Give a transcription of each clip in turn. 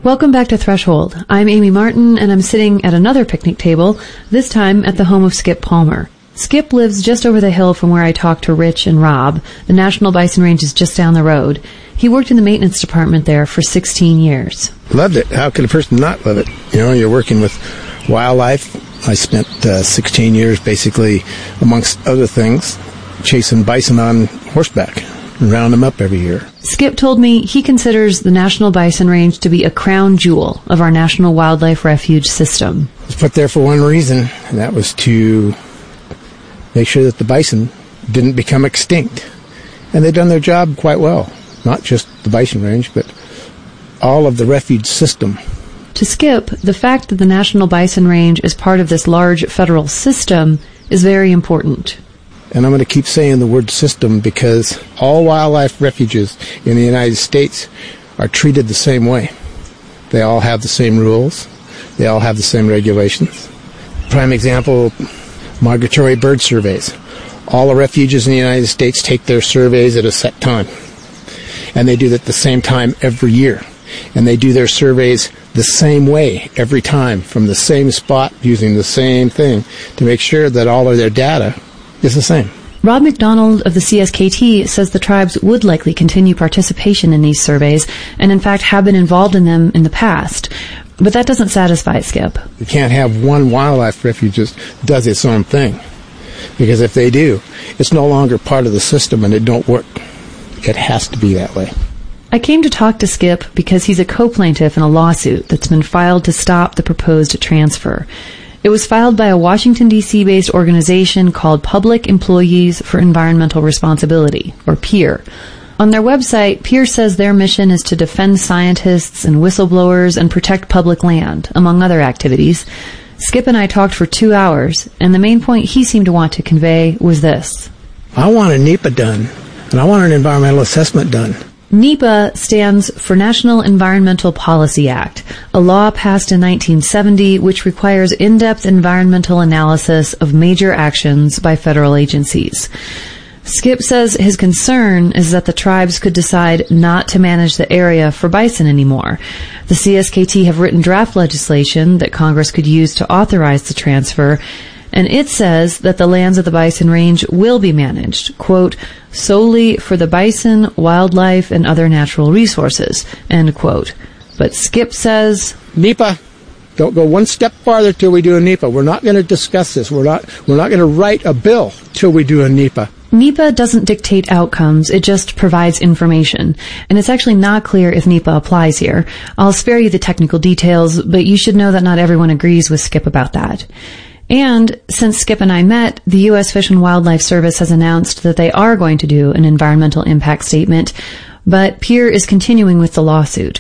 Welcome back to Threshold. I'm Amy Martin, and I'm sitting at another picnic table, this time at the home of Skip Palmer. Skip lives just over the hill from where I talked to Rich and Rob. The National Bison Range is just down the road. He worked in the maintenance department there for 16 years. Loved it. How could a person not love it? You know, you're working with wildlife. I spent 16 years, basically, amongst other things, chasing bison on horseback and round them up every year. Skip told me he considers the National Bison Range to be a crown jewel of our National Wildlife Refuge system. It was put there for one reason, and that was to make sure that the bison didn't become extinct. And they've done their job quite well. Not just the bison range, but all of the refuge system. To Skip, the fact that the National Bison Range is part of this large federal system is very important. And I'm going to keep saying the word system because all wildlife refuges in the United States are treated the same way. They all have the same rules. They all have the same regulations. Prime example, migratory bird surveys. All the refuges in the United States take their surveys at a set time. And they do it at the same time every year. And they do their surveys the same way every time from the same spot using the same thing to make sure that all of their data is the same. Rob McDonald of the CSKT says the tribes would likely continue participation in these surveys and in fact have been involved in them in the past. But that doesn't satisfy Skip. You can't have one wildlife refuge that does its own thing. Because if they do, it's no longer part of the system and it don't work. It has to be that way. I came to talk to Skip because he's a co-plaintiff in a lawsuit that's been filed to stop the proposed transfer. It was filed by a Washington, D.C.-based organization called Public Employees for Environmental Responsibility, or PEER. On their website, PEER says their mission is to defend scientists and whistleblowers and protect public land, among other activities. Skip and I talked for 2 hours, and the main point he seemed to want to convey was this. I want a NEPA done, and I want an environmental assessment done. NEPA stands for National Environmental Policy Act, a law passed in 1970 which requires in-depth environmental analysis of major actions by federal agencies. Skip says his concern is that the tribes could decide not to manage the area for bison anymore. The CSKT have written draft legislation that Congress could use to authorize the transfer, and it says that the lands of the bison range will be managed, quote, solely for the bison, wildlife, and other natural resources, end quote. But Skip says, NEPA, don't go one step farther till we do a NEPA. We're not going to discuss this. We're not going to write a bill till we do a NEPA. NEPA doesn't dictate outcomes, it just provides information. And it's actually not clear if NEPA applies here. I'll spare you the technical details, but you should know that not everyone agrees with Skip about that. And since Skip and I met, the U.S. Fish and Wildlife Service has announced that they are going to do an environmental impact statement, but PEER is continuing with the lawsuit.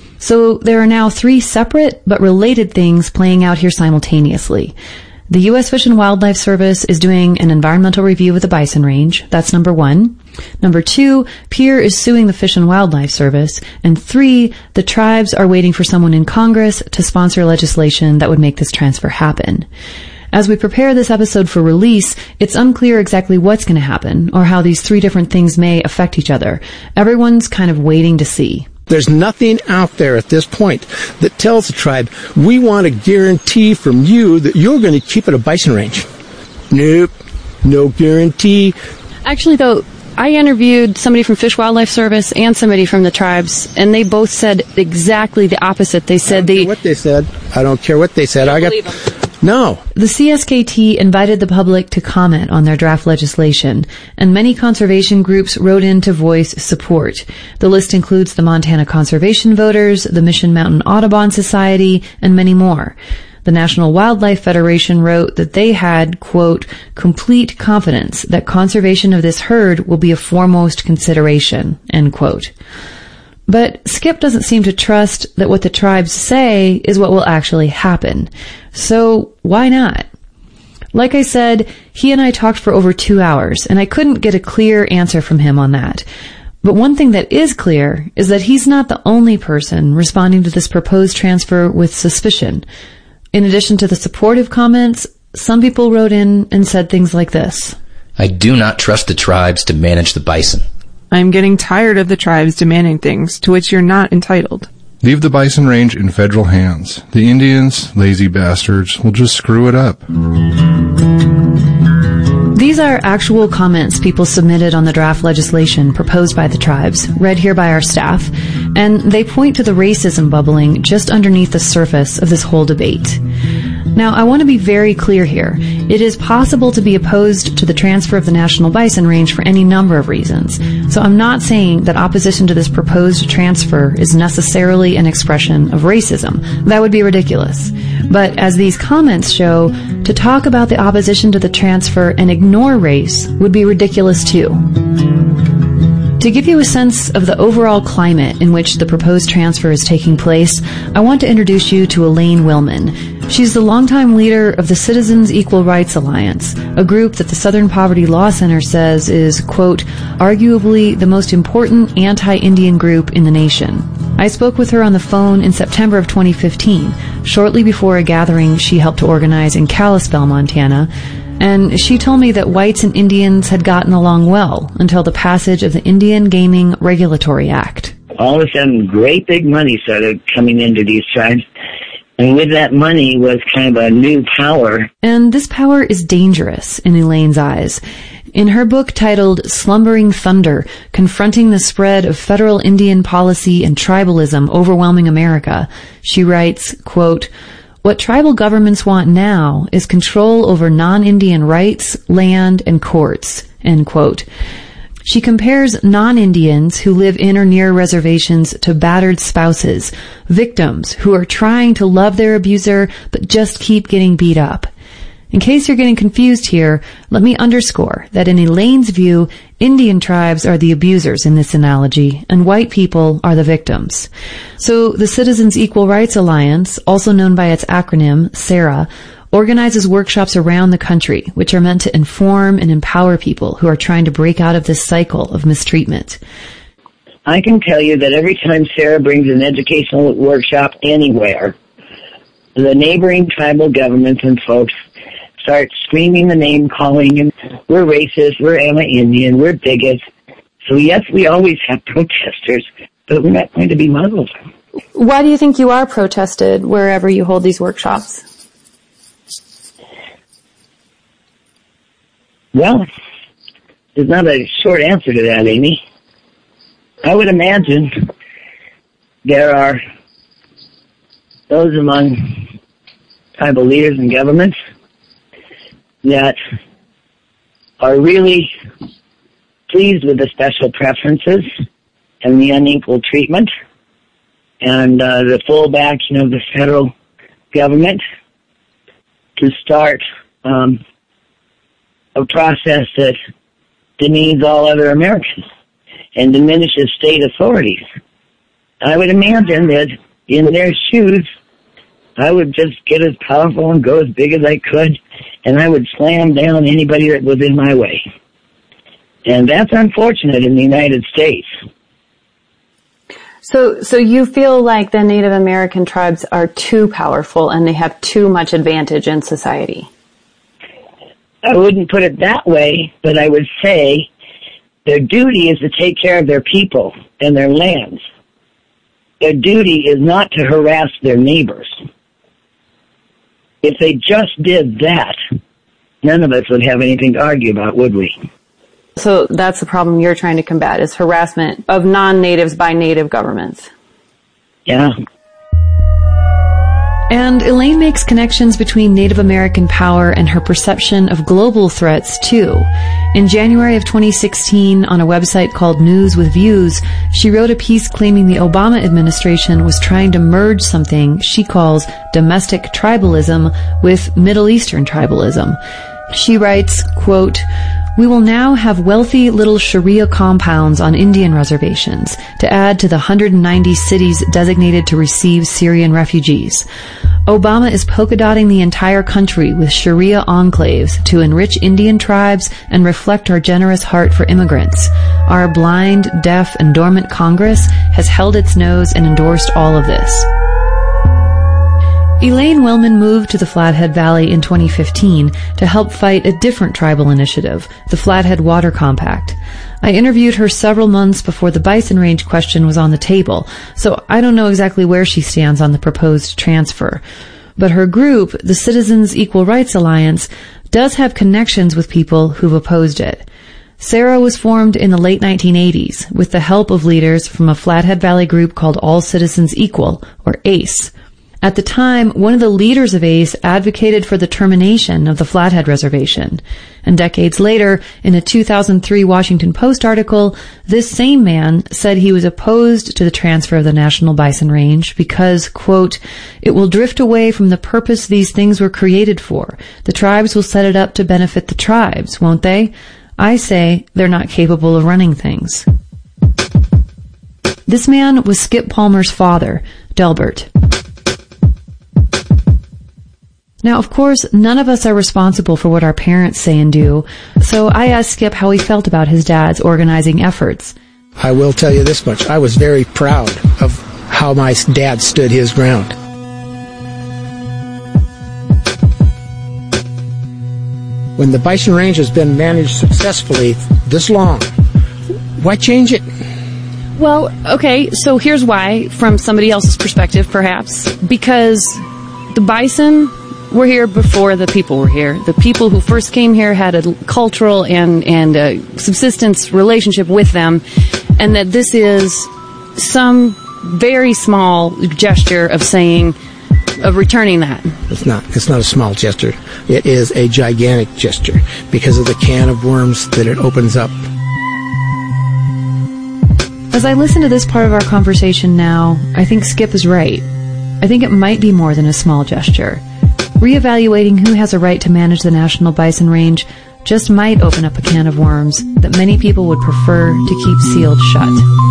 So there are now 3 separate but related things playing out here simultaneously. The U.S. Fish and Wildlife Service is doing an environmental review of the bison range. That's number 1. Number 2, PEER is suing the Fish and Wildlife Service. And 3, the tribes are waiting for someone in Congress to sponsor legislation that would make this transfer happen. As we prepare this episode for release, it's unclear exactly what's going to happen or how these 3 different things may affect each other. Everyone's kind of waiting to see. There's nothing out there at this point that tells the tribe, we want a guarantee from you that you're going to keep it a bison range. Nope, no guarantee. Actually, though, I interviewed somebody from Fish Wildlife Service and somebody from the tribes, and they both said exactly the opposite. They said I don't care what they said. I don't care what they said. I don't believe them. No. The CSKT invited the public to comment on their draft legislation, and many conservation groups wrote in to voice support. The list includes the Montana Conservation Voters, the Mission Mountain Audubon Society, and many more. The National Wildlife Federation wrote that they had, quote, complete confidence that conservation of this herd will be a foremost consideration, end quote. But Skip doesn't seem to trust that what the tribes say is what will actually happen. So why not? Like I said, he and I talked for over 2 hours, and I couldn't get a clear answer from him on that. But one thing that is clear is that he's not the only person responding to this proposed transfer with suspicion. In addition to the supportive comments, some people wrote in and said things like this. I do not trust the tribes to manage the bison. I'm getting tired of the tribes demanding things to which you're not entitled. Leave the Bison Range in federal hands. The Indians, lazy bastards, will just screw it up. These are actual comments people submitted on the draft legislation proposed by the tribes, read here by our staff, and they point to the racism bubbling just underneath the surface of this whole debate. Now, I want to be very clear here. It is possible to be opposed to the transfer of the National Bison Range for any number of reasons. So I'm not saying that opposition to this proposed transfer is necessarily an expression of racism. That would be ridiculous. But as these comments show, to talk about the opposition to the transfer and ignore race would be ridiculous too. To give you a sense of the overall climate in which the proposed transfer is taking place, I want to introduce you to Elaine Willman. She's the longtime leader of the Citizens Equal Rights Alliance, a group that the Southern Poverty Law Center says is, quote, arguably the most important anti-Indian group in the nation. I spoke with her on the phone in September of 2015, shortly before a gathering she helped to organize in Kalispell, Montana, and she told me that whites and Indians had gotten along well until the passage of the Indian Gaming Regulatory Act. All of a sudden, great big money started coming into these tribes, and with that money was kind of a new power. And this power is dangerous in Elaine's eyes. In her book titled Slumbering Thunder, Confronting the Spread of Federal Indian Policy and Tribalism Overwhelming America, she writes, quote, what tribal governments want now is control over non-Indian rights, land, and courts, end quote. She compares non-Indians who live in or near reservations to battered spouses, victims who are trying to love their abuser but just keep getting beat up. In case you're getting confused here, let me underscore that in Elaine's view, Indian tribes are the abusers in this analogy, and white people are the victims. So the Citizens Equal Rights Alliance, also known by its acronym, SARA, organizes workshops around the country, which are meant to inform and empower people who are trying to break out of this cycle of mistreatment. I can tell you that every time Sarah brings an educational workshop anywhere, the neighboring tribal governments and folks start screaming the name, calling him, we're racist, we're anti-Indian, we're bigots. So yes, we always have protesters, but we're not going to be muzzled. Why do you think you are protested wherever you hold these workshops? Well, there's not a short answer to that, Amy. I would imagine there are those among tribal leaders and governments that are really pleased with the special preferences and the unequal treatment and the full backing of the federal government to start a process that demeans all other Americans and diminishes state authorities. I would imagine that in their shoes, I would just get as powerful and go as big as I could, and I would slam down anybody that was in my way. And that's unfortunate in the United States. So you feel like the Native American tribes are too powerful and they have too much advantage in society? I wouldn't put it that way, but I would say their duty is to take care of their people and their lands. Their duty is not to harass their neighbors. If they just did that, none of us would have anything to argue about, would we? So that's the problem you're trying to combat, is harassment of non-natives by native governments. Yeah. And Elaine makes connections between Native American power and her perception of global threats, too. In January of 2016, on a website called News with Views, she wrote a piece claiming the Obama administration was trying to merge something she calls domestic tribalism with Middle Eastern tribalism. She writes, quote, "We will now have wealthy little Sharia compounds on Indian reservations to add to the 190 cities designated to receive Syrian refugees. Obama is polka-dotting the entire country with Sharia enclaves to enrich Indian tribes and reflect our generous heart for immigrants. Our blind, deaf, and dormant Congress has held its nose and endorsed all of this." Elaine Willman moved to the Flathead Valley in 2015 to help fight a different tribal initiative, the Flathead Water Compact. I interviewed her several months before the bison range question was on the table, so I don't know exactly where she stands on the proposed transfer. But her group, the Citizens Equal Rights Alliance, does have connections with people who've opposed it. SARA was formed in the late 1980s with the help of leaders from a Flathead Valley group called All Citizens Equal, or ACE. At the time, one of the leaders of ACE advocated for the termination of the Flathead Reservation. And decades later, in a 2003 Washington Post article, this same man said he was opposed to the transfer of the National Bison Range because, quote, "It will drift away from the purpose these things were created for. The tribes will set it up to benefit the tribes, won't they? I say they're not capable of running things." This man was Skip Palmer's father, Delbert. Now, of course, none of us are responsible for what our parents say and do, so I asked Skip how he felt about his dad's organizing efforts. I will tell you this much. I was very proud of how my dad stood his ground. When the bison range has been managed successfully this long, why change it? Well, okay, so here's why, from somebody else's perspective, perhaps. Because the bison were here before the people were here. The people who first came here had a cultural and a subsistence relationship with them, and that this is some very small gesture of saying, of returning that. It's not a small gesture. It is a gigantic gesture because of the can of worms that it opens up. As I listen to this part of our conversation now, I think Skip is right. I think it might be more than a small gesture. Reevaluating who has a right to manage the National Bison Range just might open up a can of worms that many people would prefer to keep sealed shut.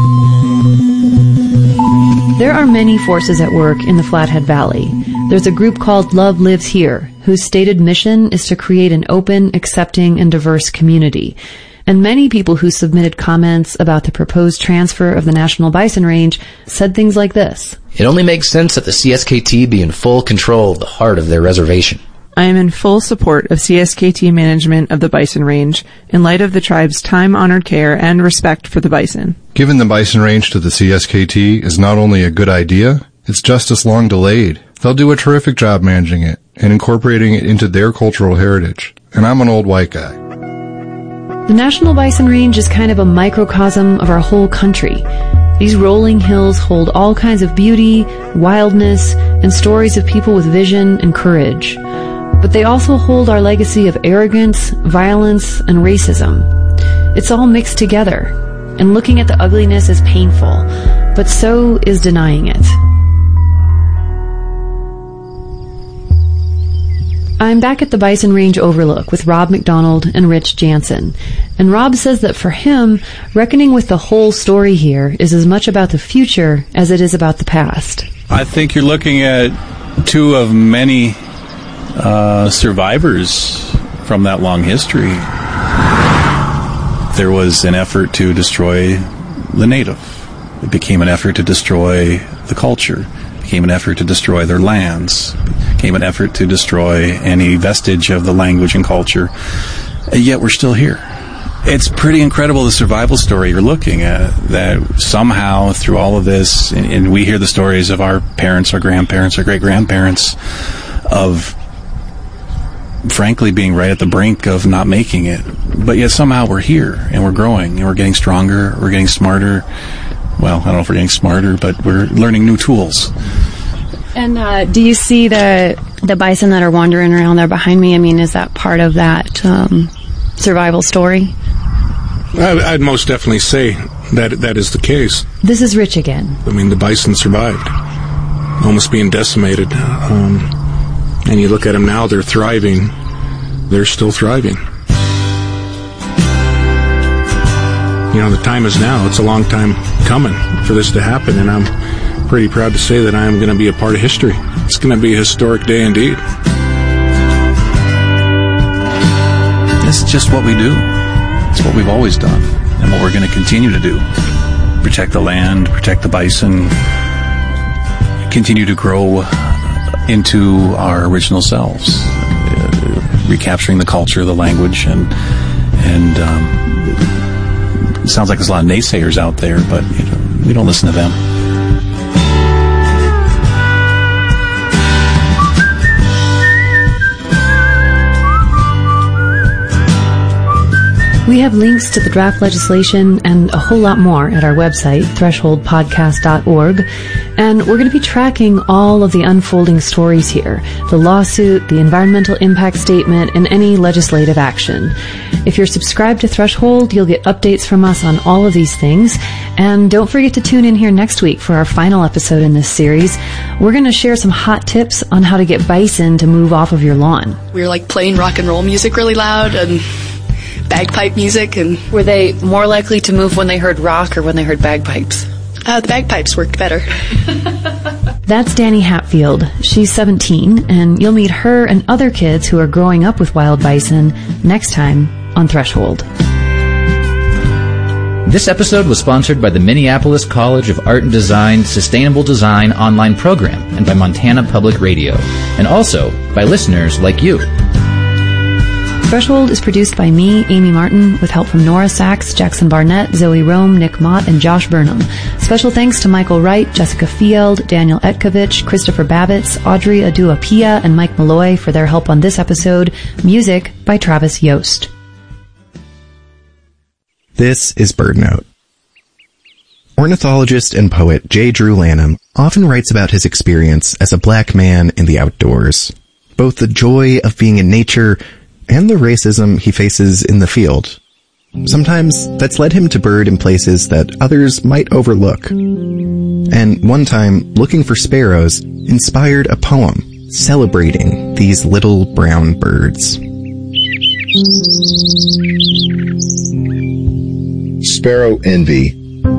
There are many forces at work in the Flathead Valley. There's a group called Love Lives Here, whose stated mission is to create an open, accepting, and diverse community. And many people who submitted comments about the proposed transfer of the National Bison Range said things like this. It only makes sense that the CSKT be in full control of the heart of their reservation. I am in full support of CSKT management of the bison range in light of the tribe's time-honored care and respect for the bison. Giving the bison range to the CSKT is not only a good idea, it's just as long delayed. They'll do a terrific job managing it and incorporating it into their cultural heritage. And I'm an old white guy. The National Bison Range is kind of a microcosm of our whole country. These rolling hills hold all kinds of beauty, wildness, and stories of people with vision and courage. But they also hold our legacy of arrogance, violence, and racism. It's all mixed together, and looking at the ugliness is painful, but so is denying it. I'm back at the Bison Range Overlook with Rob McDonald and Rich Jansen. And Rob says that for him, reckoning with the whole story here is as much about the future as it is about the past. I think you're looking at two of many survivors from that long history. There was an effort to destroy the native. It became an effort to destroy the culture. Became an effort to destroy their lands, became an effort to destroy any vestige of the language and culture, and yet we're still here. It's pretty incredible, the survival story you're looking at, that somehow through all of this, and we hear the stories of our parents, our grandparents, our great-grandparents, of frankly being right at the brink of not making it, but yet somehow we're here, and we're growing, and we're getting stronger, we're getting smarter. Well, I don't know if we're getting smarter, but we're learning new tools. And do you see the bison that are wandering around there behind me? I mean, is that part of that survival story? I'd most definitely say that is the case. This is Rich again. I mean, the bison survived, almost being decimated. And you look at them now, they're thriving. They're still thriving. You know, the time is now. It's a long time coming for this to happen, and I'm pretty proud to say that I am going to be a part of history. It's going to be a historic day indeed. This is just what we do. It's what we've always done, and what we're going to continue to do. Protect the land, protect the bison, continue to grow into our original selves, recapturing the culture, the language, and it sounds like there's a lot of naysayers out there, but we don't listen to them. We have links to the draft legislation and a whole lot more at our website, thresholdpodcast.org. And we're going to be tracking all of the unfolding stories here, the lawsuit, the environmental impact statement, and any legislative action. If you're subscribed to Threshold, you'll get updates from us on all of these things. And don't forget to tune in here next week for our final episode in this series. We're going to share some hot tips on how to get bison to move off of your lawn. We were like playing rock and roll music really loud and bagpipe music. And were they more likely to move when they heard rock or when they heard bagpipes? The bagpipes worked better. That's Danny Hatfield. She's 17, and you'll meet her and other kids who are growing up with wild bison next time on Threshold. This episode was sponsored by the Minneapolis College of Art and Design Sustainable Design online program and by Montana Public Radio, and also by listeners like you. Threshold is produced by me, Amy Martin, with help from Nora Sachs, Jackson Barnett, Zoe Rome, Nick Mott, and Josh Burnham. Special thanks to Michael Wright, Jessica Field, Daniel Etkovich, Christopher Babitz, Audrey Aduapia, and Mike Malloy for their help on this episode. Music by Travis Yost. This is BirdNote. Ornithologist and poet J. Drew Lanham often writes about his experience as a black man in the outdoors, both the joy of being in nature and the racism he faces in the field. Sometimes that's led him to bird in places that others might overlook. And one time, looking for sparrows inspired a poem celebrating these little brown birds. Sparrow Envy.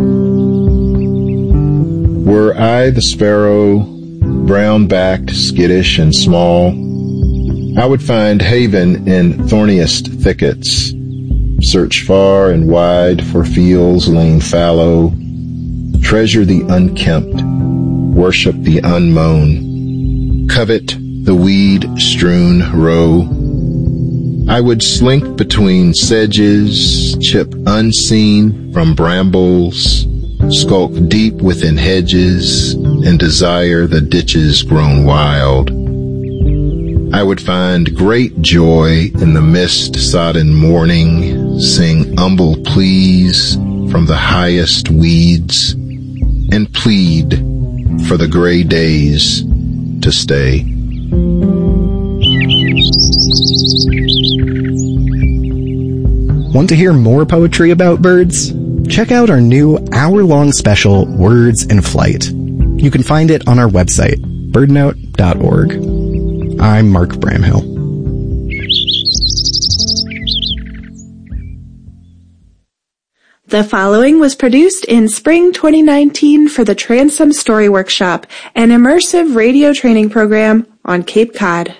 Were I the sparrow, brown-backed, skittish, and small, I would find haven in thorniest thickets, search far and wide for fields lain fallow, treasure the unkempt, worship the unmown, covet the weed-strewn row. I would slink between sedges, chip unseen from brambles, skulk deep within hedges, and desire the ditches grown wild. I would find great joy in the mist-sodden morning, sing humble pleas from the highest weeds, and plead for the gray days to stay. Want to hear more poetry about birds? Check out our new hour-long special, Words in Flight. You can find it on our website, birdnote.org. I'm Mark Bramhill. The following was produced in spring 2019 for the Transom Story Workshop, an immersive radio training program on Cape Cod.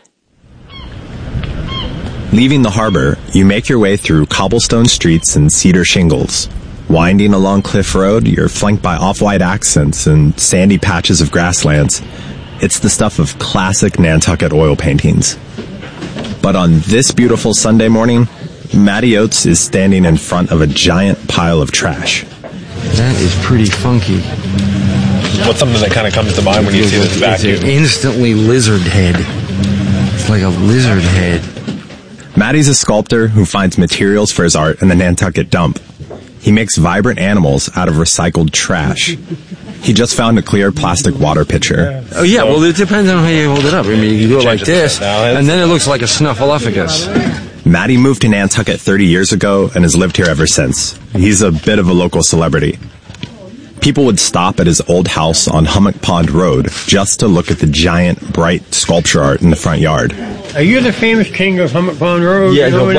Leaving the harbor, you make your way through cobblestone streets and cedar shingles. Winding along Cliff Road, you're flanked by off-white accents and sandy patches of grasslands. It's the stuff of classic Nantucket oil paintings. But on this beautiful Sunday morning, Matty Oates is standing in front of a giant pile of trash. That is pretty funky. What's something that kind of comes to mind when you see this vacuum? It's instantly lizard head. It's like a lizard head. Matty's a sculptor who finds materials for his art in the Nantucket dump. He makes vibrant animals out of recycled trash. He just found a clear plastic water pitcher. Oh, yeah, well, it depends on how you hold it up. I mean, you go like this, and then it looks like a snuffleupagus. Matty moved to Nantucket 30 years ago and has lived here ever since. He's a bit of a local celebrity. People would stop at his old house on Hummock Pond Road just to look at the giant, bright sculpture art in the front yard. Are you the famous king of Hummock Pond Road? Yeah, you know,